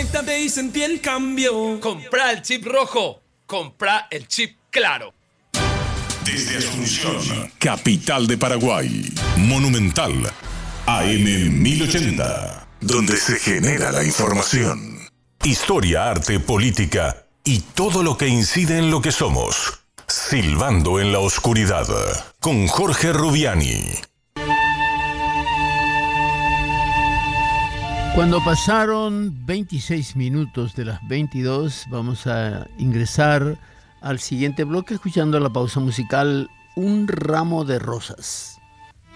conéctate y sentí el cambio. Comprá el chip rojo, comprá el chip claro. Desde Asunción, capital de Paraguay, Monumental, AM 1080, donde se genera la información. Historia, arte, política y todo lo que incide en lo que somos. Silbando en la oscuridad, con Jorge Rubiani. Cuando pasaron 26 minutos de las 22, vamos a ingresar al siguiente bloque escuchando la pausa musical Un ramo de rosas.